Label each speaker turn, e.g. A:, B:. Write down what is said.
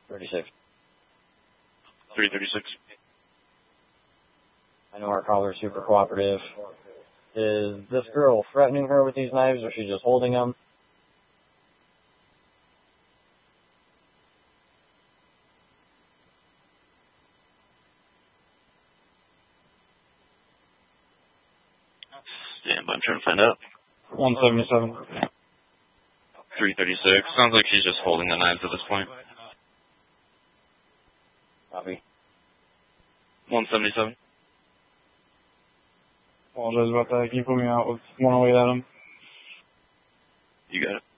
A: 36.
B: 336.
A: I know our caller's super cooperative. Is this girl threatening her with these knives, or is she just holding them?
B: Stand by, I'm trying to find out.
A: 177.
B: 336. Sounds like she's just holding the knives at this point.
A: Copy.
B: 177.
A: Apologize about that. Can you put me out with 108 Adam?
B: You got it.